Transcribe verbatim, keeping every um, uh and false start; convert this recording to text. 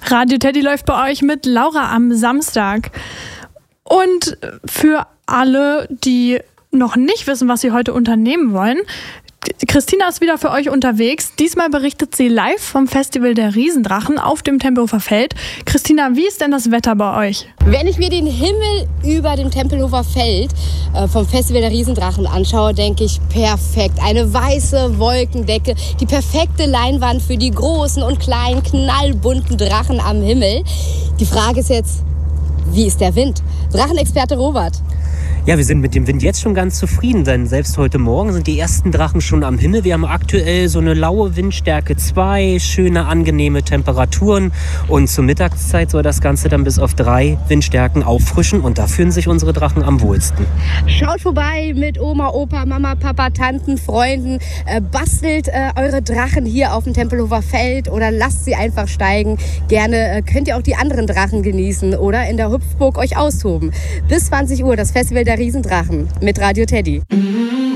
Radio Teddy läuft bei euch mit Laura am Samstag. Und für alle, die noch nicht wissen, was sie heute unternehmen wollen, Christina ist wieder für euch unterwegs. Diesmal berichtet sie live vom Festival der Riesendrachen auf dem Tempelhofer Feld. Christina, wie ist denn das Wetter bei euch? Wenn ich mir den Himmel über dem Tempelhofer Feld äh, vom Festival der Riesendrachen anschaue, denke ich, perfekt. Eine weiße Wolkendecke, die perfekte Leinwand für die großen und kleinen, knallbunten Drachen am Himmel. Die Frage ist jetzt, wie ist der Wind? Drachenexperte Robert. Ja, wir sind mit dem Wind jetzt schon ganz zufrieden, denn selbst heute Morgen sind die ersten Drachen schon am Himmel. Wir haben aktuell so eine laue Windstärke zwei, schöne, angenehme Temperaturen. Und zur Mittagszeit soll das Ganze dann bis auf drei Windstärken auffrischen. Und da fühlen sich unsere Drachen am wohlsten. Schaut vorbei mit Oma, Opa, Mama, Papa, Tanten, Freunden. Äh, bastelt äh, eure Drachen hier auf dem Tempelhofer Feld oder lasst sie einfach steigen. Gerne äh, könnt ihr auch die anderen Drachen genießen oder in der Hüpfburg euch austoben. Bis zwanzig Uhr das Festival der Riesendrachen mit Radio Teddy.